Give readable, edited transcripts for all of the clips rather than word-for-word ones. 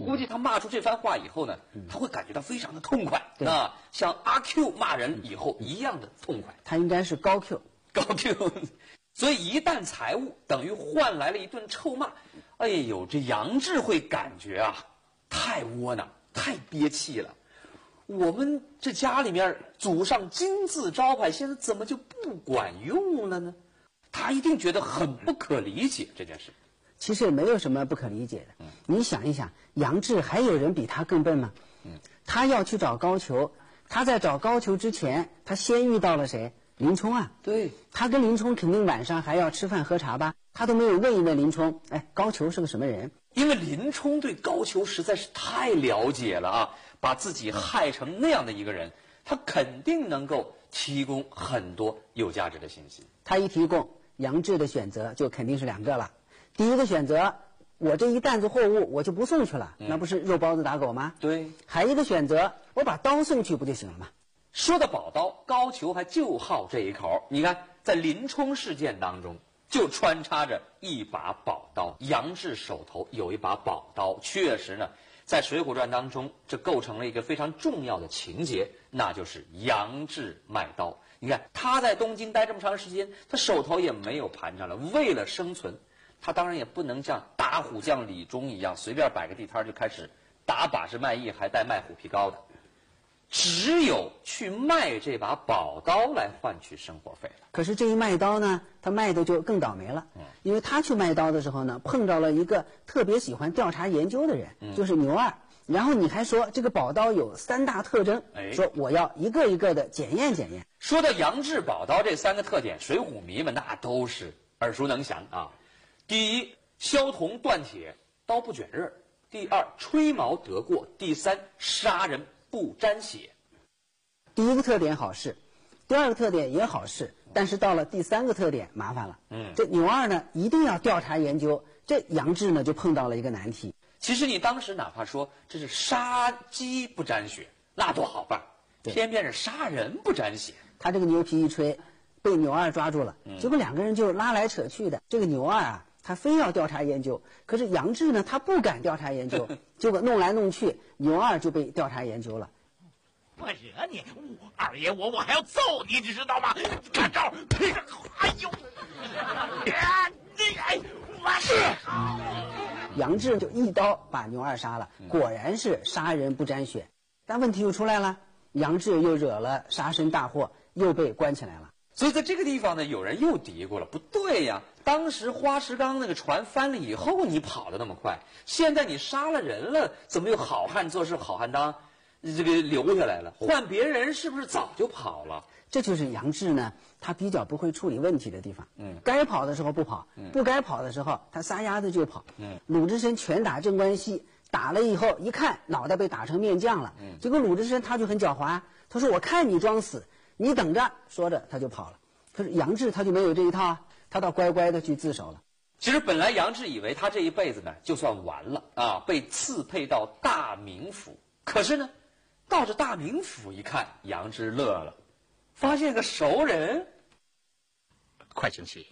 估计他骂出这番话以后呢，他会感觉到非常的痛快啊，像阿 Q 骂人以后一样的痛快。 他应该是高 Q， 高 Q。所以一旦财物等于换来了一顿臭骂，哎呦，这杨志会感觉啊，太窝囊，太憋气了。我们这家里面祖上金字招牌，现在怎么就不管用了呢？他一定觉得很不可理解这件事。 其实也没有什么不可理解的。你想一想，杨志还有人比他更笨吗？他要去找高俅，他在找高俅之前，他先遇到了谁？林冲啊。 对， 他跟林冲肯定晚上还要吃饭喝茶吧？他都没有问一问林冲，哎，高俅是个什么人？ 因为林冲对高俅实在是太了解了啊，把自己害成那样的一个人，他肯定能够提供很多有价值的信息。 他一提供，杨志的选择就肯定是两个了。第一个选择，我这一担子货物我就不送去了，那不是肉包子打狗吗？ 对。 还一个选择，我把刀送去不就行了吗？ 说到宝刀，高俅还就好这一口。你看，在林冲事件当中，就穿插着一把宝刀。杨志手头有一把宝刀，确实呢，在《水浒传》当中，这构成了一个非常重要的情节，那就是杨志卖刀。你看他在东京待这么长时间，他手头也没有盘缠了，为了生存，他当然也不能像打虎将李忠一样，随便摆个地摊就开始打把式卖艺，还带卖虎皮膏的。只有去卖这把宝刀来换取生活费了。 可是这一卖刀呢，他卖的就更倒霉了。因为他去卖刀的时候呢，碰到了一个特别喜欢调查研究的人，就是牛二。然后你还说这个宝刀有3大特征，说我要一个一个的检验检验。 说到杨志宝刀这3个特点，水浒迷们那都是耳熟能详啊。第一，削铜断铁，刀不卷刃；第二，吹毛得过；第三，杀人不沾血。 第一个特点好事，第二个特点也好事，但是到了第3个特点麻烦了。这牛二呢一定要调查研究，这杨志呢就碰到了一个难题。 其实你当时哪怕说这是杀鸡不沾血，那多好办，偏偏是杀人不沾血。 他这个牛皮一吹，被牛二抓住了，结果2个人就拉来扯去的。这个牛二啊，他非要调查研究，可是杨志呢，他不敢调查研究，结果弄来弄去，牛二就被调查研究了。 我惹你，二爷我还要揍你，你知道吗？看招！哎呦！ 杨志就一刀把牛二杀了，果然是杀人不沾血。但问题又出来了，杨志又惹了杀身大祸，又被关起来了。 所以在这个地方呢，有人又嘀咕了，不对呀，当时花石纲那个船翻了以后，你跑得那么快，现在你杀了人了，怎么又好汉做事好汉当，这个留下来了？换别人是不是早就跑了？ 这就是杨志呢，他比较不会处理问题的地方。该跑的时候不跑，不该跑的时候他撒丫子就跑。鲁智深拳打镇关西，打了以后一看脑袋被打成面酱了。结果鲁智深他就很狡猾，他说我看你装死，你等着，说着他就跑了。可是杨志他就没有这一套啊，他倒乖乖的去自首了。 其实本来杨志以为他这一辈子呢就算完了啊，被赐配到大名府。可是呢，到这大名府一看，杨志乐了，发现个熟人。 快请起。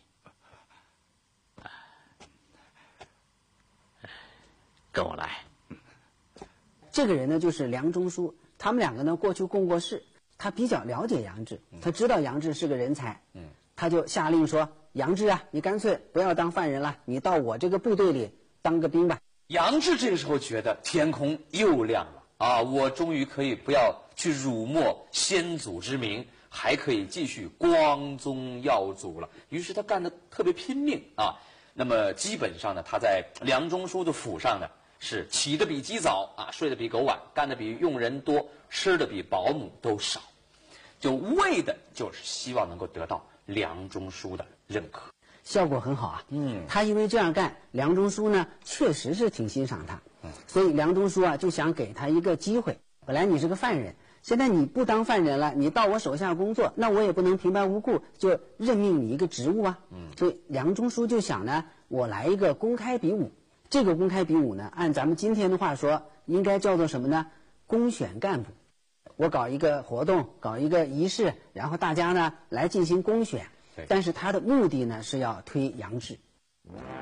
跟我来。 这个人呢就是梁中书，他们2个呢过去共过事，他比较了解杨志，他知道杨志是个人才，他就下令说，杨志啊，你干脆不要当犯人了，你到我这个部队里当个兵吧。 杨志这个时候觉得天空又亮了啊，我终于可以不要去辱没先祖之名，还可以继续光宗耀祖了。于是他干得特别拼命啊。那么基本上呢，他在梁中书的府上呢，是起得比鸡早啊，睡得比狗晚，干得比佣人多，吃得比保姆都少，就为的就是希望能够得到梁中书的认可。 效果很好啊。他因为这样干，梁中书呢确实是挺欣赏他。所以梁中书啊就想给他一个机会。本来你是个犯人，现在你不当犯人了，你到我手下工作，那我也不能平白无故就任命你一个职务啊。所以梁中书就想呢，我来一个公开比武。这个公开比武呢，按咱们今天的话说，应该叫做什么呢？公选干部。我搞一个活动，搞一个仪式，然后大家呢来进行公选，但是他的目的呢是要推杨志。